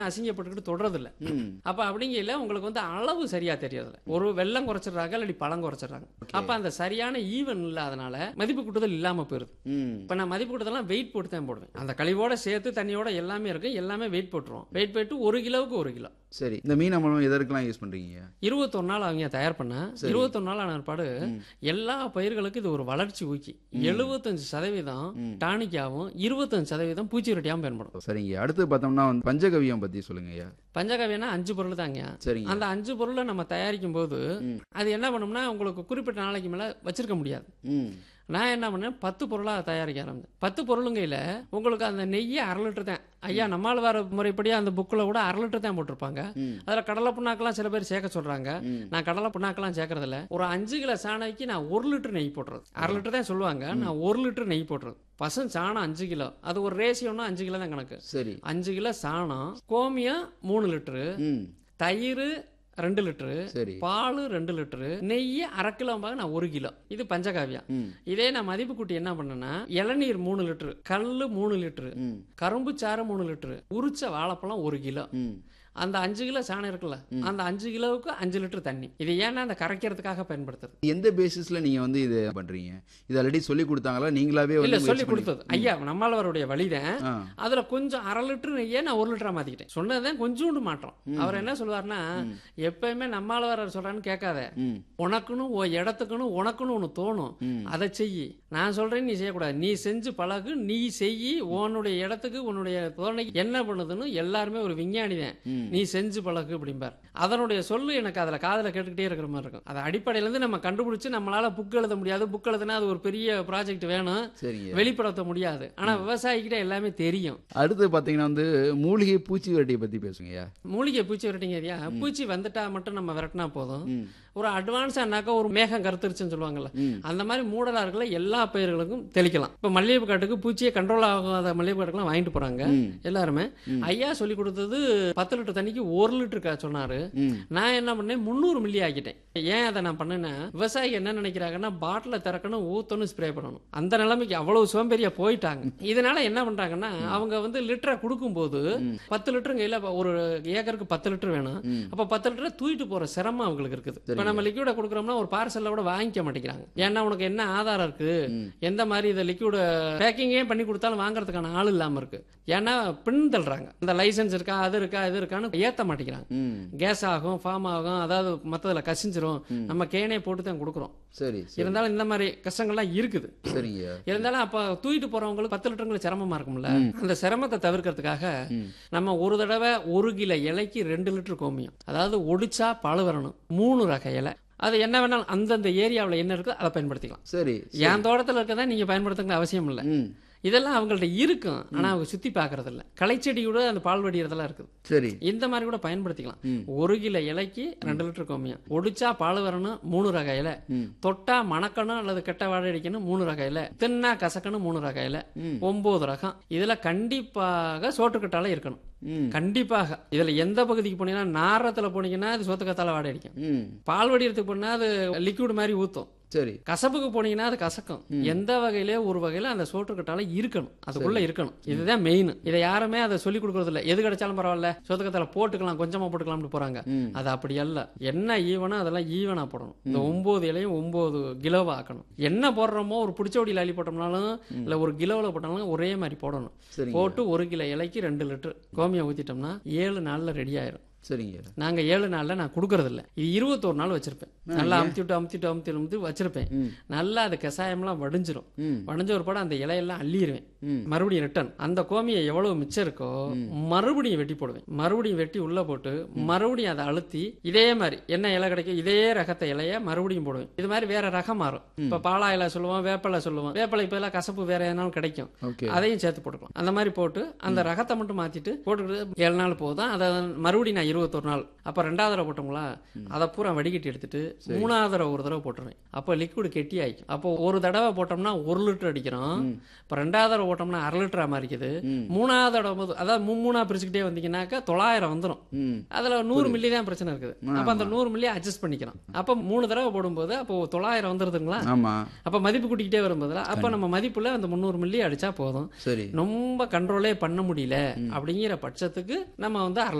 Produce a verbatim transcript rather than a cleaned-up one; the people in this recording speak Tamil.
அசிங்கப்பட்டுக்கிட்டு தொடறதில்ல. ம். அப்ப அப்படிங்கையில உங்களுக்கு வந்து அளவு சரியா தெரியறதில்ல. ஒரு வெல்லம் குறைச்சிடுறாங்க, இல்லாட்டி பழம் குறைச்சிடுறாங்க. அப்ப அந்த சரியான ஈவன் இல்லாதனால மதிப்பு கூட்டுதல் இல்லாம போயிருது. ம். இப்ப நான் மதிப்பு கூட்டுதல்லாம் வெயிட் போட்டு தான் போடுவேன். அந்த கழிவோட சேர்த்து தண்ணியோட எல்லாமே இருக்கு, எல்லாமே வெயிட் போட்டுருவோம். வெயிட் போட்டு ஒரு கிலோவுக்கு ஒரு கிலோ சரி. இந்த மீன் அமிலம் எதற்கெல்லாம் யூஸ் பண்றீங்க? இருபத்தொரு நாள் அவங்க தயார் பண்ண சரி. இருபத்தொரு நாள் ஆன பிற்பாடு ம். எல்லா பயிர்களுக்கும் இது ஒரு வளர்ச்சி ஊக்கி. எழுபத்தஞ்சு சதவீதம் ம். டானிக்காவும் இருபத்தஞ்சு சதவீதம் பூச்சி விரட்டியாவும் பயன்படும். சரிங்க. அடுத்து பார்த்தோம்னா வந்து பஞ்சகவியம் பத்தி சொல்லுங்க ஐயா. பஞ்சகவியனா அஞ்சு பொருள் தாங்க. சரிங்க. அந்த அஞ்சு பொருளை நம்ம தயாரிக்கும் போது ம். அது என்ன பண்ணும்னா உங்களுக்கு குறிப்பிட்ட நாளைக்கு மேல வச்சிருக்க முடியாது. ம். நான் என்ன பண்ணேன், பத்து பொருளா தயாரிக்க ஆரம்பிச்சேன். பத்து பொருளுங்கையில உங்களுக்கு அந்த நெய்யை அரை லிட்டர் தான். ஐயா நம்மால் வர முறைப்படி அந்த புக்கில் கூட அரை லிட்டர் தான் போட்டிருப்பாங்க. ம். அதில் கடலை புண்ணாக்கெல்லாம் சில பேர் சேர்க்க சொல்றாங்க. ம். நான் கடலை புண்ணாக்கெல்லாம் சேர்க்கறதில்ல. ஒரு அஞ்சு கிலோ சாணைக்கு நான் ஒரு லிட்டர் நெய் போட்டுறது. அரை லிட்டர் தான் சொல்லுவாங்க, நான் ஒரு லிட்டர் நெய் போட்டுறது. பசம் சாணம் அஞ்சு கிலோ, அது ஒரு ரேஷியோன்னா அஞ்சு கிலோ தான் கணக்கு. சரி. அஞ்சு கிலோ சாணம், கோமியம் மூணு லிட்டரு, ம். தயிர் ரெண்டு லிட்டரு, சரி. பால் ரெண்டு லிட்டரு, நெய் அரை கிலோ நான் ஒரு கிலோ. இது பஞ்சகாவியம். ம். இதே நான் மதிப்பு கூட்டி என்ன பண்ணேன்னா, இளநீர் மூணு லிட்டரு, கல்லு மூணு லிட்டரு, ம். கரும்பு சாறு மூணு லிட்டரு, உரிச்ச வாழைப்பழம் ஒரு கிலோ. ம். அந்த அஞ்சு கிலோ சாணம் இருக்குல்ல, அந்த அஞ்சு கிலோவுக்கு அஞ்சு லிட்டர் தண்ணி. இது ஏன்னா அந்த கரைக்கிறதுக்காக பயன்படுத்துறது. எந்த பேசிஸ்ல நீங்க வந்து இது பண்றீங்க? இது ஆல்ரெடி சொல்லி கொடுத்தாங்களா, நீங்களாவே இல்ல, வந்து சொல்லி முயற்சி பண்ணி- கொடுத்தது ஐயா நம்மளவருடைய வழிதான். ஆ. அதுல கொஞ்சம் அரை லிட்டர் நெய்யை நான் ஒரு லிட்டரா மாத்திக்கிட்டேன். சொன்னதுதான் கொஞ்சோண்டு மாற்றம். அவர் என்ன சொல்லுவாருன்னா, எப்பயுமே நம்மளவர் சொல்றான்னு கேட்காத, ம். உனக்குன்னு உன் இடத்துக்குன்னு உனக்குன்னு ஒண்ணு தோணும், ம். அதை செய்யி. நான் சொல்றேன் நீ செய்யக்கூடாது, நீ செஞ்சு பழகு, நீ செய்யி. உன்னுடைய இடத்துக்கு உன்னுடைய தோணைக்கு என்ன பண்ணுதுன்னு எல்லாருமே ஒரு விஞ்ஞானி தான். ம். நீ செஞ்சு பழகு அப்படிம்பார். அதனுடைய சொல்லு எனக்கு அதுல காதுல கேட்டுக்கிட்டே இருக்கிற மாதிரி இருக்கும். அது அடிப்படையில இருந்து நம்ம கண்டுபிடிச்சு நம்மளால புக் எழுத முடியாது. புக் எழுதுனா அது ஒரு பெரிய ப்ராஜெக்ட் வேணும், சரிங்க. வெளிப்படுத்த முடியாது. ஆனா விவசாயிக்கிட்ட எல்லாமே தெரியும். அடுத்து பாத்தீங்கன்னா வந்து மூலிகை பூச்சி வெரைட்டியை பத்தி பேசுங்கய்யா. மூலிகை பூச்சி விரட்டிங்கய்யா, பூச்சி வந்துட்டா மட்டும் நம்ம விரட்டினா போதும். ம். ஒரு அட்வான்ஸானாக்கா ஒரு மேகம் கருத்துருச்சுன்னு சொல்லுவாங்கல்ல, ம். அந்த மாதிரி மூடலாறுகளை எல்லா பயிர்களுக்கும் தெளிக்கலாம். இப்ப மல்லிகைப்பூ காட்டுக்கு பூச்சியை கண்ட்ரோல் ஆகாத மல்லிகைப்பூ காட்டுக்கெல்லாம் வாங்கிட்டு போறாங்க ம். எல்லாருமே. ஐயா சொல்லி கொடுத்தது பத்து லிட்டர் தண்ணிக்கு ஒரு லிட்டருக்கா சொன்னாரு. ம். நான் என்ன பண்ணேன், முந்நூறு மில்லி ஆக்கிட்டேன். ஏன் அதை நான் பண்ணேன்னா, விவசாயி என்ன நினைக்கிறாங்கன்னா, பாட்டில திறக்கணும், ஊத்தணும், ஸ்ப்ரே பண்ணணும். அந்த நிலைமைக்கு அவ்வளவு சோம்பேறியா போயிட்டாங்க. இதனால என்ன பண்றாங்கன்னா, அவங்க வந்து லிட்டரை கொடுக்கும்போது பத்து லிட்டர் கையில ஒரு ஏக்கருக்கு பத்து லிட்டர் வேணும். ம். அப்ப பத்து லிட்டரை தூக்கிட்டு போற சிரமம் அவங்களுக்கு இருக்குது. இப்ப நம்ம லிக்விட கொடுக்குறோம்னா ஒரு பார்சல்ல கூட வாங்கிக்க மாட்டேங்கிறாங்க. ஏன்னா உனக்கு என்ன ஆதாரம் இருக்கு, எந்த மாதிரி இதை லிக்விட பேக்கிங்கே பண்ணி கொடுத்தாலும் வாங்குறதுக்கான ஆள் இல்லாம இருக்கு. ஏன்னா பின் தள்ளுறாங்க. இந்த லைசன்ஸ் இருக்கா, அது இருக்கா, இது இருக்கான்னு ஏத்த மாட்டேங்கிறாங்க. ம். கேஸ் ஆகும், ஃபார்ம் ஆகும், அதாவது மற்றதில் கசிஞ்சிரும். நம்ம கேனே போட்டு தான் கொடுக்குறோம். சரி. சரி. இருந்தாலும் இந்த மாதிரி கஷ்டங்கள்லாம் இருக்குது. சரிங்க. இருந்தாலும் அப்ப தூக்கிட்டு போறவங்களுக்கு பத்து லிட்டருங்களுக்கு சிரமமா இருக்கும்ல, அந்த சிரமத்தை தவிர்க்கிறதுக்காக நம்ம ஒரு தடவை ஒரு கிலோ இலைக்கு ரெண்டு லிட்டர் கோமியம், அதாவது ஒடிச்சா பழு வரணும், மூணு ரக இலை. அது என்ன வேணாலும் அந்தந்த ஏரியாவில் என்ன இருக்கோ அதை பயன்படுத்திக்கலாம். சரி. என் தோட்டத்தில் இருக்கதான் நீங்க பயன்படுத்துங்க அவசியம் இல்லை. ம். இதெல்லாம் அவங்கள்ட்ட இருக்கும், ஆனா அவங்க சுத்தி பாக்குறது இல்ல. களைச்செடி கூட அந்த பால் வடிகிறதெல்லாம் இருக்குது. சரி. இந்த மாதிரி கூட பயன்படுத்திக்கலாம். ஒரு கிலோ இலைக்கு ரெண்டு லிட்டர் கோமியம், ஒடிச்சா பால் வரணும் மூணு ரக இலை, தொட்டா மணக்கணும் அல்லது கெட்ட வாடை அடிக்கணும் மூணு ரக இலை, தின்னா கசக்கணும் மூணு ரக இலை, ஒன்பது ரகம். இதுல கண்டிப்பாக சோற்றுக்கட்டால இருக்கணும். கண்டிப்பாக இதுல எந்த பகுதிக்கு போனீங்கன்னா, நாரத்துல போனீங்கன்னா அது சோத்துக்கத்தால வாடை அடிக்கும். ம். பால் வடிகிறதுக்கு போனா அது லிக்விட் மாதிரி ஊத்தும். சரி. கசப்புக்கு போனீங்கன்னா அது கசக்கும். எந்த வகையிலே ஒரு வகையில அந்த சோற்றுக்கட்டால இருக்கணும், அதுக்குள்ள இருக்கணும். இதுதான் மெயின். இதை யாருமே அதை சொல்லி கொடுக்கறது இல்ல. எது கிடைச்சாலும் பரவாயில்ல, சோத்துக்கத்தால போட்டுக்கலாம், கொஞ்சமா போட்டுக்கலாம்னு போறாங்க. அது அப்படி அல்ல. என்ன ஈவனா அதெல்லாம் ஈவனா போடணும். இந்த ஒன்பது இலையும் ஒன்பது கிலோவா ஆக்கணும். என்ன போடுறோமோ ஒரு பிடிச்சோடியில் அள்ளி போட்டோம்னாலும் இல்ல ஒரு கிலோவில் போட்டாலும் ஒரே மாதிரி போடணும். போட்டு ஒரு கிலோ இலைக்கு ரெண்டு லிட்டர் கோமியம் ஊத்திட்டோம்னா ஏழு நாள்ல ரெடி ஆயிரும். சரிங்க. நாங்க ஏழு நாள்ல நான் கொடுக்கறது இல்ல. இது இருபத்தோரு நாள் வச்சிருப்பேன். நல்லா அமுத்தி விட்டு அமுத்தி விட்டு அமுத்தி அமுத்தி வச்சிருப்பேன். நல்லா அது கசாயம்லாம் வடிஞ்சிரும். வடிஞ்ச ஒரு படம் அந்த இலையெல்லாம் அள்ளிடுவேன். மறுபடியும் ரிட்டர்ன் அந்த கோமியை எவ்வளவு மிச்சம் இருக்கோ மறுபடியும் வெட்டி போடுவேன். மறுபடியும் வெட்டி உள்ள போட்டு மறுபடியும் அதை அழுத்தி இதே மாதிரி என்ன இலை கிடைக்கும் இதே ரகத்தை இலைய மறுபடியும் போடுவேன். இது மாதிரி வேற ரகம் மாறும். இப்ப பாலா இலை சொல்லுவோம், வேப்பலை சொல்லுவோம். வேப்பலை இப்ப எல்லாம் கசப்பு வேற எதனாலும் கிடைக்கும், அதையும் சேர்த்து போட்டுக்கலாம். அந்த மாதிரி போட்டு அந்த ரகத்தை மட்டும் மாத்திட்டு போட்டுக்கிட்டு ஏழு நாள் போதும். அதை மறுபடியும் நான் இருபத்தொரு நாள். அப்போ ரெண்டாவது தடவை போட்டோங்களா, அதை பூரா வடிகட்டி எடுத்துட்டு மூணாவது தடவை ஒரு தடவை போட்டுருவேன். அப்போ லிக்விட் கெட்டி ஆயிக்கும். அப்போ ஒரு தடவை போட்டோம்னா ஒரு லிட்டர் அடிக்கிறோம். இப்போ ரெண்டாவது தடவை போட்டோம்னா அரை லிட்டரா மாறிக்குது. மூணாவது தடவை போது அதாவது மூணா பிரிச்சுக்கிட்டே வந்தீங்கன்னாக்கா தொள்ளாயிரம் வந்துடும். அதுல நூறு மில்லி தான் பிரச்சனை இருக்குது. அப்ப அந்த நூறு மில்லி அட்ஜஸ்ட் பண்ணிக்கலாம். அப்ப மூணு தடவை போடும்போது அப்போ தொள்ளாயிரம் வந்துருதுங்களா. ஆமா. அப்ப மதிப்பு கூட்டிக்கிட்டே வரும்போதுல அப்ப நம்ம மதிப்புல அந்த முந்நூறு மில்லி அடிச்சா போதும். சரி. ரொம்ப கண்ட்ரோலே பண்ண முடியல அப்படிங்கிற பட்சத்துக்கு நம்ம வந்து அரை